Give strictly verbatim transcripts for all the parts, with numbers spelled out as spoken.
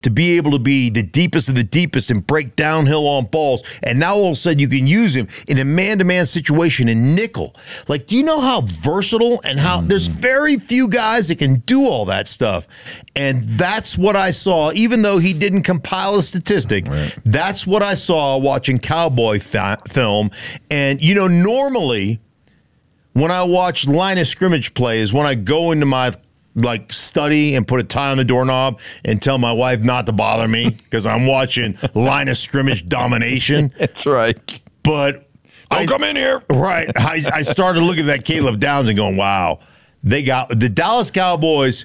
to be able to be the deepest of the deepest and break downhill on balls. And now all of a sudden you can use him in a man-to-man situation in nickel. Like, do you know how versatile and how mm. there's very few guys that can do all that stuff? And that's what I saw, even though he didn't compile a statistic. Right. That's what I saw watching Cowboy fa- film. And, you know, normally when I watch line of scrimmage plays, when I go into my like study and put a tie on the doorknob and tell my wife not to bother me because I'm watching line of scrimmage domination. That's right. But don't I, come in here. Right. I, I started looking at that Caleb Downs and going, wow, they got the Dallas Cowboys,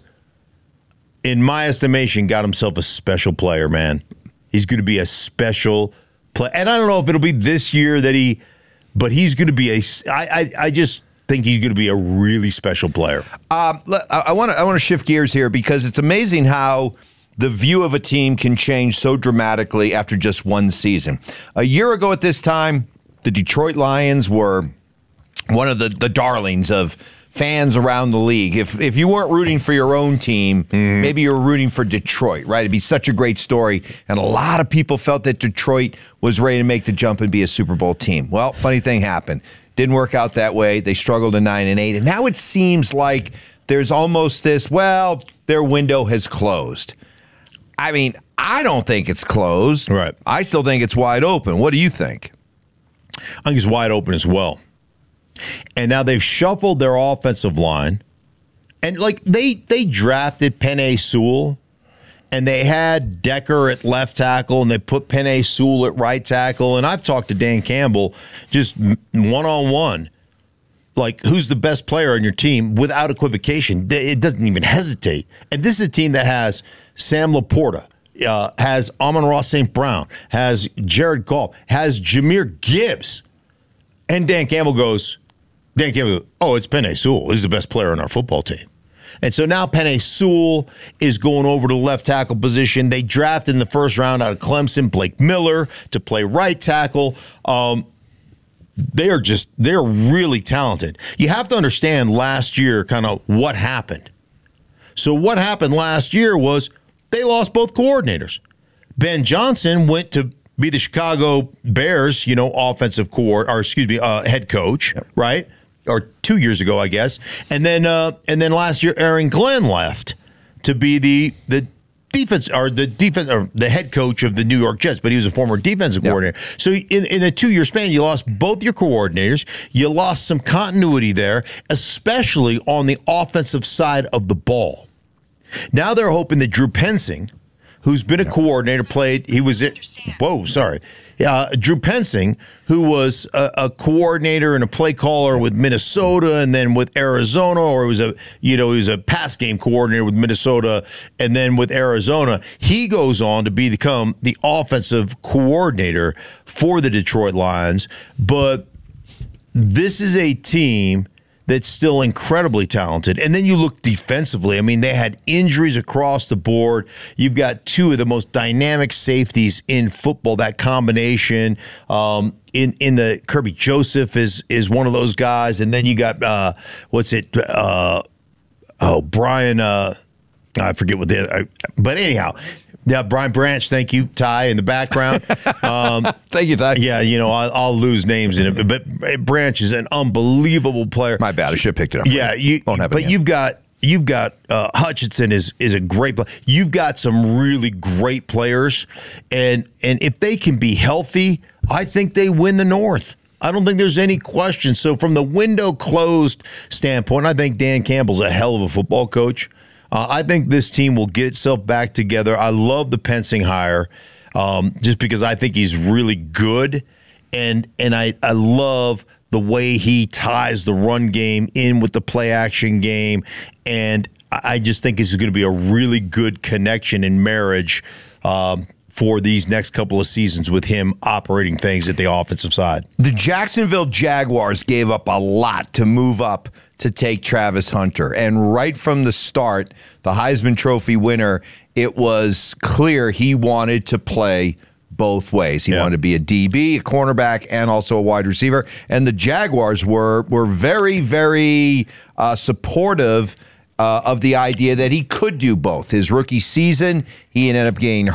in my estimation, got himself a special player, man. He's going to be a special player. And I don't know if it'll be this year that he, but he's going to be a, I, I, I just, think he's going to be a really special player. Um, I want to I want to shift gears here because it's amazing how the view of a team can change so dramatically after just one season. A year ago at this time, the Detroit Lions were one of the, the darlings of fans around the league. If if you weren't rooting for your own team, mm. maybe you were rooting for Detroit, right? It'd be such a great story. And a lot of people felt that Detroit was ready to make the jump and be a Super Bowl team. Well, funny thing happened. Didn't work out that way. They struggled to nine and eight, and now it seems like there's almost this. Well, their window has closed. I mean, I don't think it's closed. Right. I still think it's wide open. What do you think? I think it's wide open as well. And now they've shuffled their offensive line, and like they they drafted Penei Sewell. And they had Decker at left tackle, and they put Penei Sewell at right tackle. And I've talked to Dan Campbell just one-on-one, like who's the best player on your team without equivocation. It doesn't even hesitate. And this is a team that has Sam Laporta, uh, has Amon-Ra Saint Brown, has Jared Goff, has Jahmyr Gibbs. And Dan Campbell goes, Dan Campbell goes, oh, it's Penei Sewell. He's the best player on our football team. And so now Penei Sewell is going over to the left tackle position. They drafted in the first round out of Clemson Blake Miller to play right tackle. Um, they are just, they're really talented. You have to understand last year kind of what happened. So what happened last year was they lost both coordinators. Ben Johnson went to be the Chicago Bears, you know, offensive core, or excuse me, uh, head coach, yep. right? Or two years ago, I guess, and then uh, and then last year, Aaron Glenn left to be the the defense or the defense or the head coach of the New York Jets, but he was a former defensive yep. coordinator. So in in a two year span, you lost both your coordinators. You lost some continuity there, especially on the offensive side of the ball. Now they're hoping that Drew Pensing, who's been a coordinator, played. He was it. Whoa, sorry. Uh, Drew Pensing, who was a, a coordinator and a play caller with Minnesota, and then with Arizona, or he was a you know he was a pass game coordinator with Minnesota, and then with Arizona. He goes on to become the offensive coordinator for the Detroit Lions. But this is a team that's still incredibly talented. And then you look defensively. I mean, they had injuries across the board. You've got two of the most dynamic safeties in football, that combination. Um, in in the Kirby Joseph is is one of those guys. And then you got, uh, what's it, uh, oh, Brian, uh, I forget what the, I, but anyhow, yeah, Brian Branch, thank you, Ty, in the background. Um, thank you, Ty. Yeah, you know, I'll, I'll lose names in it, but Branch is an unbelievable player. My bad, I should have picked it up. Yeah, you, Won't happen but again. you've got you've got uh, Hutchinson is is a great player. You've got some really great players, and and if they can be healthy, I think they win the North. I don't think there's any question. So from the window closed standpoint, I think Dan Campbell's a hell of a football coach. Uh, I think this team will get itself back together. I love the Pensing hire um, just because I think he's really good. And and I, I love the way he ties the run game in with the play action game. And I just think this is going to be a really good connection and marriage um, for these next couple of seasons with him operating things at the offensive side. The Jacksonville Jaguars gave up a lot to move up to take Travis Hunter. And right from the start, the Heisman Trophy winner, it was clear he wanted to play both ways. He yeah. wanted to be a D B, a cornerback, and also a wide receiver. And the Jaguars were were very, very uh, supportive uh, of the idea that he could do both. His rookie season, he ended up getting